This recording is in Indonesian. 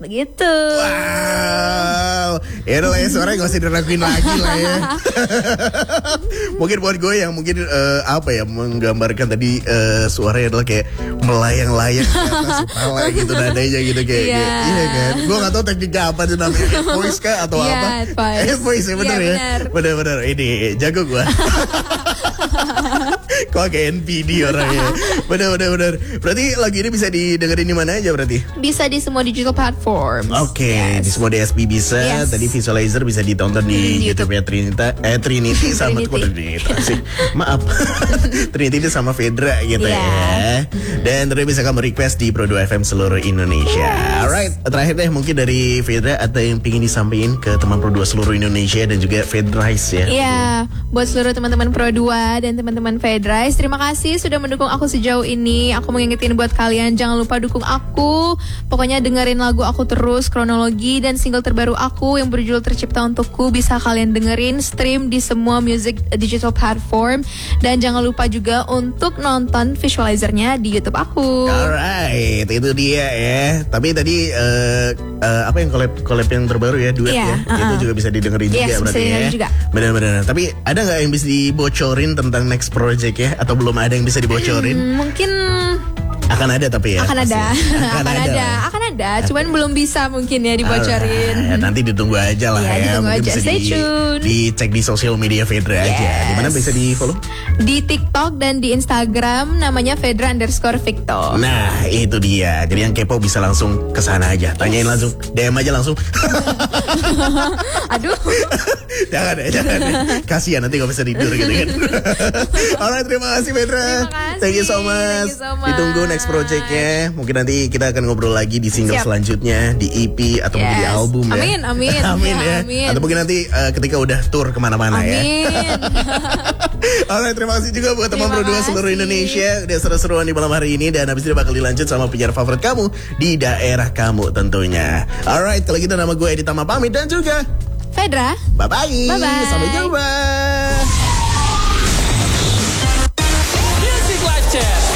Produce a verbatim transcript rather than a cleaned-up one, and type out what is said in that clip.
Begitu. Wow. Ya udah lah ya, suaranya gak usah diraguin lagi lah ya. Mungkin buat gue yang mungkin uh, apa ya, menggambarkan tadi uh, suaranya adalah kayak melayang-layang ke atas kepala gitu nadanya gitu kayak, yeah. kayak iya kan. Gue gak tahu tekniknya apa tuh namanya, head voice kah atau yeah, apa? Head voice ya bener yeah, ya. Bener-bener ini jago gue. Kok kayak N P D orangnya. Bener-bener. Berarti lagu ini bisa didengerin di mana aja berarti? Bisa di semua digital platform. Oke, okay, yes. Di semua D S P bisa. Yes. Tadi Visualizer bisa ditonton di hmm, YouTube ya Trinita, eh Trinity sama Trinity sih. Maaf. Trinity sama Fedra gitu yeah. ya. Dan terus bisa kamu request di Pro dua F M seluruh Indonesia. Yes. Alright, terakhir deh mungkin dari Fedra ada yang pingin disampaikan ke teman Pro dua seluruh Indonesia dan juga Fedrice ya. Iya, yeah. buat seluruh teman-teman Pro dua dan teman-teman Fedrice, terima kasih sudah mendukung aku sejauh ini. Aku mau ngingetin buat kalian, jangan lupa dukung aku. Pokoknya dengerin lagu aku terus, kronologi dan single terbaru aku yang berjudul Tercipta Untukku bisa kalian dengerin, stream di semua music digital platform. Dan jangan lupa juga untuk nonton visualizernya di YouTube aku. Alright, itu dia ya. Tapi tadi uh, uh, apa yang collab collab yang terbaru ya, duet yeah, ya, uh-uh. itu juga bisa didengerin juga yes, berarti ya. Juga. Benar-benar. Tapi ada nggak yang bisa dibocorin tentang next project ya? Atau belum ada yang bisa dibocorin? Hmm, mungkin akan ada tapi ya. Akan ada. Akan, akan ada. ada. Akan ada. Cuman belum bisa mungkin ya dibocorin. Alright, nanti ditunggu aja lah ya. ya. Ditunggu mungkin aja. Bisa Stay di, tune. Dicek di sosial media Fedra yes. aja. Di mana bisa di follow? Di TikTok dan di Instagram namanya Fedra underscore Victor. Nah itu dia. Jadi yang kepo bisa langsung kesana aja. Tanyain langsung. D M aja langsung. Aduh. Jangan ya, jangan ya. Kasian nanti gak bisa tidur gitu kan. Alright, terima kasih Fedra. Terima kasih. Thank you so much. Thank you so much. Ditunggu next projectnya. Mungkin nanti kita akan ngobrol lagi di single Siap. selanjutnya, di E P atau yes. mungkin di album ya. Amin, amin. amin ya. Amin. Atau mungkin nanti uh, ketika udah tour kemana-mana ya. Amin. Alright, terima kasih juga buat teman Pro dua seluruh Indonesia. Udah seru-seruan di malam hari ini. Dan habis itu bakal dilanjut sama penyiar favorit kamu di daerah kamu tentunya. Alright, kalau gitu nama gue Edi Tama pamit dan juga Fedra. Bye-bye. Bye-bye. Sampai jumpa.